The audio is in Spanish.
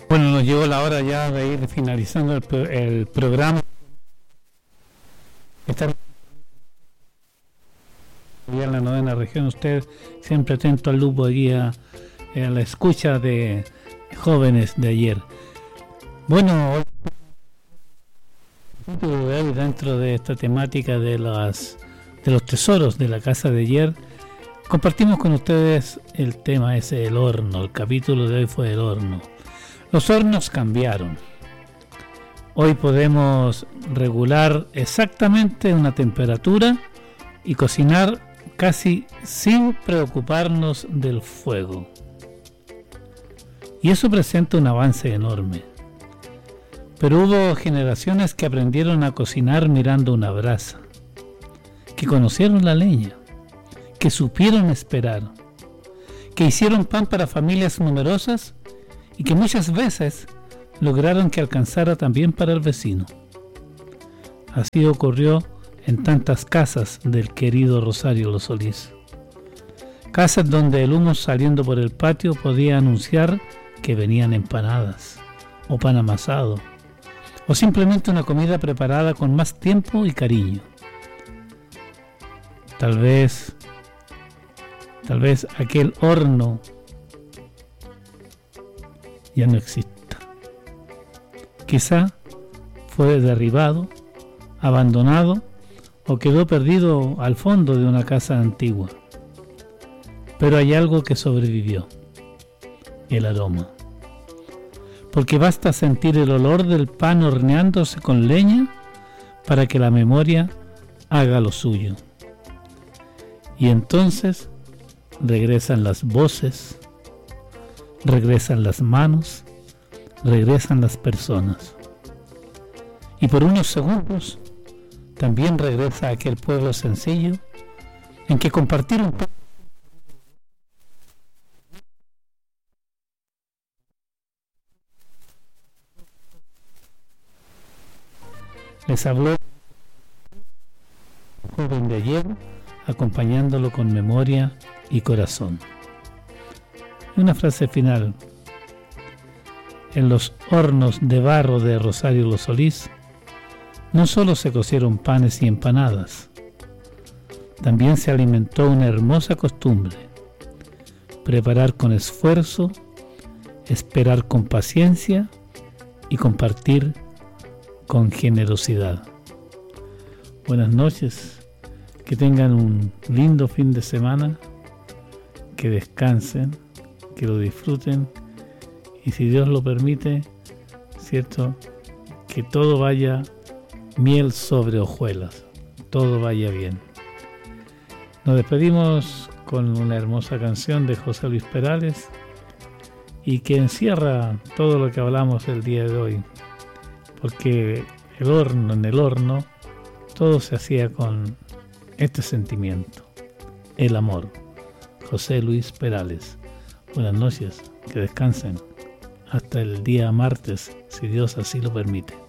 Bueno, nos llegó la hora ya de ir finalizando el programa. Estar en la 9ª región, usted siempre atento al lupo aquí a la escucha de jóvenes de ayer. Bueno, dentro de esta temática de los tesoros de la casa de ayer, compartimos con ustedes el tema ese, el horno. El capítulo de hoy fue el horno. Los hornos cambiaron. Hoy podemos regular exactamente una temperatura y cocinar casi sin preocuparnos del fuego. Y eso presenta un avance enorme. Pero hubo generaciones que aprendieron a cocinar mirando una brasa, que conocieron la leña, que supieron esperar, que hicieron pan para familias numerosas y que muchas veces lograron que alcanzara también para el vecino. Así ocurrió en tantas casas del querido Rosario Los Solís. Casas donde el humo saliendo por el patio podía anunciar que venían empanadas, o pan amasado, o simplemente una comida preparada con más tiempo y cariño. Tal vez aquel horno ya no exista. Quizá fue derribado, abandonado o quedó perdido al fondo de una casa antigua. Pero hay algo que sobrevivió: el aroma. Porque basta sentir el olor del pan horneándose con leña para que la memoria haga lo suyo. Y entonces regresan las voces, regresan las manos, regresan las personas. Y por unos segundos también regresa aquel pueblo sencillo en que compartir un poco les habló un joven de ayer, acompañándolo con memoria y corazón. Y una frase final: en los hornos de barro de Rosario Los Solís no solo se cocieron panes y empanadas, también se alimentó una hermosa costumbre: preparar con esfuerzo, esperar con paciencia y compartir con generosidad. Buenas noches, que tengan un lindo fin de semana, que descansen, que lo disfruten y, si Dios lo permite, cierto, que todo vaya miel sobre hojuelas, todo vaya bien. Nos despedimos con una hermosa canción de José Luis Perales y que encierra todo lo que hablamos el día de hoy, porque en el horno todo se hacía con este sentimiento, el amor. José Luis Perales. Buenas noches, que descansen hasta el día martes, si Dios así lo permite.